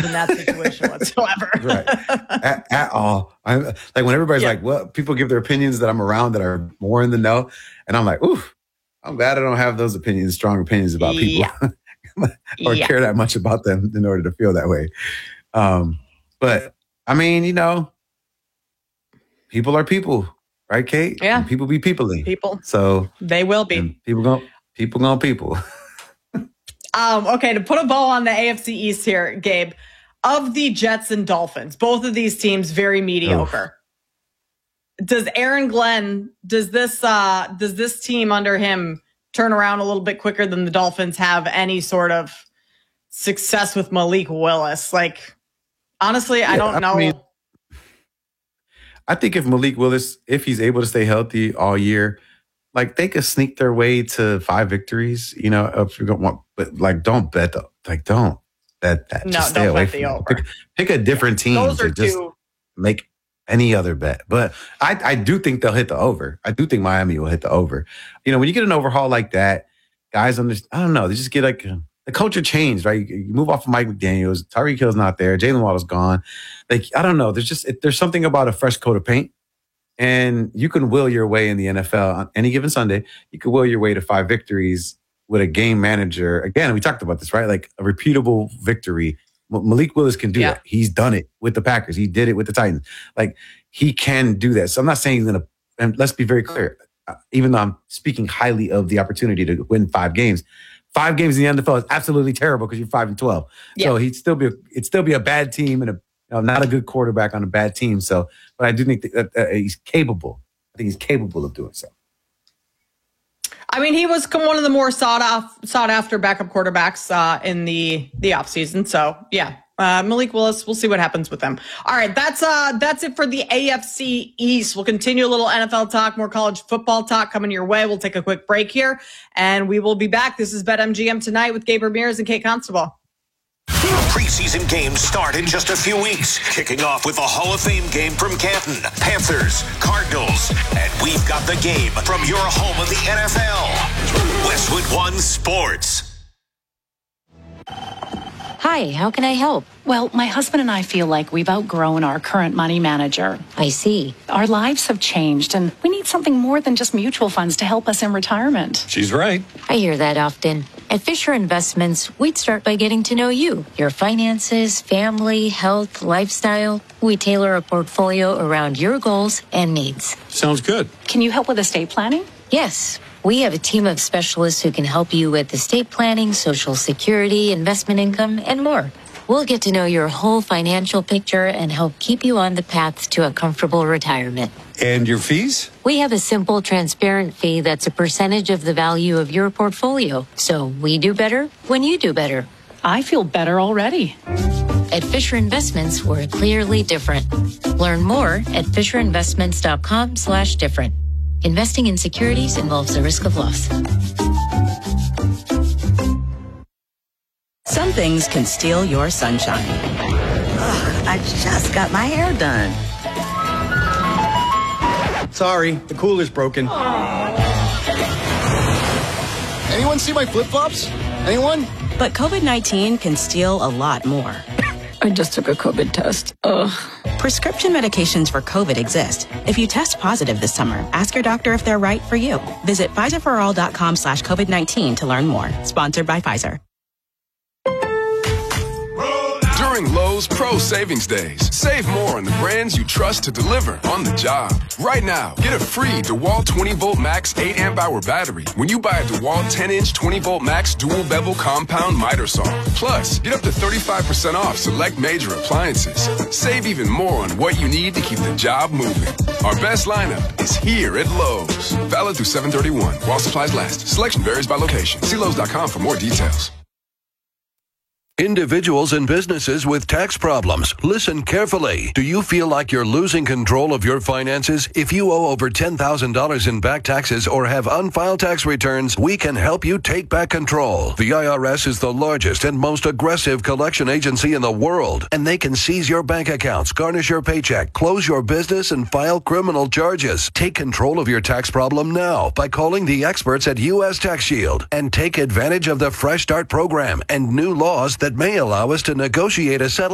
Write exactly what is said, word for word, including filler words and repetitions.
in that situation whatsoever. Right. At, at all. I, like when everybody's yeah. like, well, people give their opinions that I'm around that are more in the know. And I'm like, oof, I'm glad I don't have those opinions, strong opinions about people yeah. or yeah. care that much about them in order to feel that way. Um, but I mean, you know, people are people, right, Kate? Yeah. And people be peopling. People. So they will be. People going people going people. um, okay, to put a bow on the A F C East here, Gabe, of the Jets and Dolphins, both of these teams very mediocre. Oh. Does Aaron Glenn, does this uh, does this team under him turn around a little bit quicker than the Dolphins have any sort of success with Malik Willis? Like, honestly, yeah, I don't know. I mean, I think if Malik Willis, if he's able to stay healthy all year, like they could sneak their way to five victories, you know, if you don't want, but like, don't bet, the, like, don't bet that. No, just stay don't away bet from the it. over. Pick, pick a different team Those to are just two. make any other bet. But I, I do think they'll hit the over. I do think Miami will hit the over. You know, when you get an overhaul like that, guys understand, I don't know, they just get like, the culture changed, right? You move off of Mike McDaniels. Tyreek Hill's not there. Jalen Waddle's gone. Like, I don't know. There's just, there's something about a fresh coat of paint. And you can will your way in the N F L on any given Sunday. You can will your way to five victories with a game manager. Again, we talked about this, right? Like a repeatable victory. Malik Willis can do yeah. that. He's done it with the Packers. He did it with the Titans. Like, he can do that. So I'm not saying he's going to, and let's be very clear, uh, even though I'm speaking highly of the opportunity to win five games, Five games in the N F L is absolutely terrible because you're five and twelve. Yeah. So he'd still be, it'd still be a bad team and a, you know, not a good quarterback on a bad team. So, but I do think that uh, he's capable. I think he's capable of doing so. I mean, he was one of the more sought after, sought after backup quarterbacks uh, in the the offseason. So, yeah, uh, Malik Willis, we'll see what happens with them. All right, that's uh, that's it for the A F C East. We'll continue a little N F L talk, more college football talk coming your way. We'll take a quick break here, and we will be back. This is BetMGM Tonight with Gabe Ramirez and Kate Constable. Preseason games start in just a few weeks, kicking off with a Hall of Fame game from Canton, Panthers, Cardinals, and we've got the game from your home of the N F L, Westwood One Sports. Hi, how can I help? Well, my husband and I feel like we've outgrown our current money manager. I see. Our lives have changed, and we need something more than just mutual funds to help us in retirement. She's right. I hear that often. At Fisher Investments, we'd start by getting to know you, your finances, family, health, lifestyle. We tailor a portfolio around your goals and needs. Sounds good. Can you help with estate planning? Yes. We have a team of specialists who can help you with estate planning, Social Security, investment income, and more. We'll get to know your whole financial picture and help keep you on the path to a comfortable retirement. And your fees? We have a simple, transparent fee that's a percentage of the value of your portfolio. So we do better when you do better. I feel better already. At Fisher Investments, we're clearly different. Learn more at FisherInvestments.com slash different. Investing in securities involves the risk of loss. Some things can steal your sunshine. Ugh, I just got my hair done. Sorry, the cooler's broken. Aww. Anyone see my flip-flops? Anyone? But COVID nineteen can steal a lot more. I just took a COVID test. Ugh. Prescription medications for COVID exist. If you test positive this summer, ask your doctor if they're right for you. Visit Pfizerforall.com slash COVID-19 to learn more. Sponsored by Pfizer. During Lowe's Pro Savings Days, save more on the brands you trust to deliver on the job. Right now, get a free DeWalt twenty volt max eight amp hour battery when you buy a DeWalt ten inch twenty volt max dual bevel compound miter saw. Plus, get up to thirty-five percent off select major appliances. Save even more on what you need to keep the job moving. Our best lineup is here at Lowe's. Valid through seven thirty-one while supplies last. Selection varies by location. See Lowe's dot com for more details. Individuals and businesses with tax problems, listen carefully. Do you feel like you're losing control of your finances? If you owe over ten thousand dollars in back taxes or have unfiled tax returns, we can help you take back control. The I R S is the largest and most aggressive collection agency in the world, and they can seize your bank accounts, garnish your paycheck, close your business, and file criminal charges. Take control of your tax problem now by calling the experts at U S Tax Shield and take advantage of the Fresh Start program and new laws that may allow us to negotiate a settlement